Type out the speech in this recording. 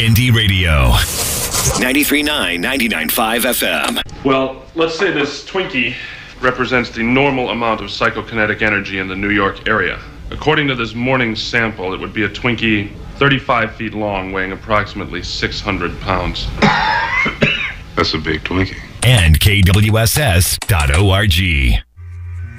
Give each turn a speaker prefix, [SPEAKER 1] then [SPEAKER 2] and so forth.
[SPEAKER 1] Indie Radio. 93.9, 99.5 FM.
[SPEAKER 2] Well, let's say this Twinkie represents the normal amount of psychokinetic energy in the New York area. According to this morning's sample, it would be a Twinkie 35 feet long, weighing approximately 600 pounds.
[SPEAKER 3] That's a big Twinkie.
[SPEAKER 1] And KWSS.org.